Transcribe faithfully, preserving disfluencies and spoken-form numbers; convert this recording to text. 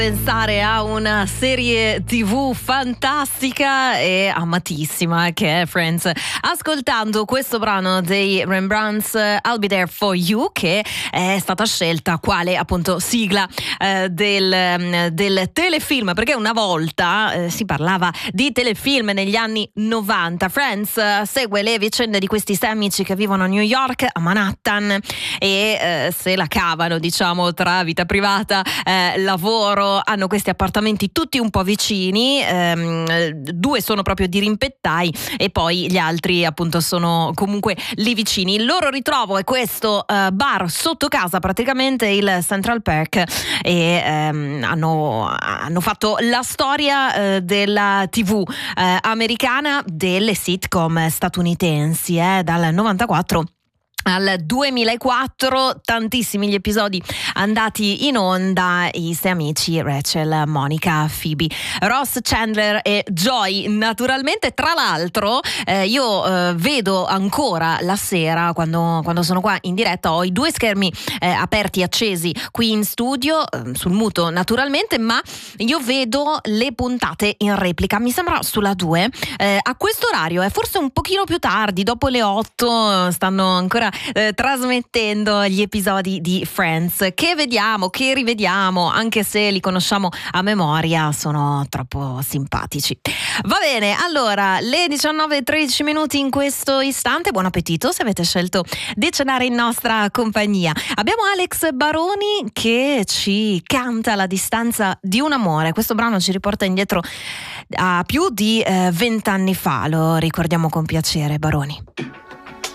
Pensare a una serie tivù fantastica e amatissima che è Friends, ascoltando questo brano dei Rembrandts, I'll Be There For You, che è stata scelta quale appunto sigla eh, del, del telefilm, perché una volta eh, si parlava di telefilm negli anni novanta. Friends eh, segue le vicende di questi sei amici che vivono a New York, a Manhattan, e eh, se la cavano, diciamo, tra vita privata, eh, lavoro. Hanno questi appartamenti tutti un po' vicini, ehm, due sono proprio dirimpettai e poi gli altri appunto sono comunque lì vicini. Il loro ritrovo è questo uh, bar sotto casa, praticamente il Central Park, e ehm, hanno, hanno fatto la storia eh, della tivù eh, americana, delle sitcom statunitensi, eh, dal novantaquattro al duemilaquattro, tantissimi gli episodi andati in onda. I sei amici, Rachel, Monica, Phoebe, Ross, Chandler e Joy, naturalmente. Tra l'altro eh, io eh, vedo ancora la sera, quando, quando sono qua in diretta, ho i due schermi eh, aperti, accesi qui in studio, eh, sul muto naturalmente, ma io vedo le puntate in replica, mi sembra sulla due, eh, a questo orario, è forse un pochino più tardi, dopo le otto stanno ancora Eh, trasmettendo gli episodi di Friends, che vediamo, che rivediamo, anche se li conosciamo a memoria, sono troppo simpatici. Va bene, allora le diciannove e tredici minuti in questo istante. Buon appetito se avete scelto di cenare in nostra compagnia. Abbiamo Alex Baroni che ci canta La distanza di un amore. Questo brano ci riporta indietro a più di vent'anni eh, fa, lo ricordiamo con piacere, Baroni.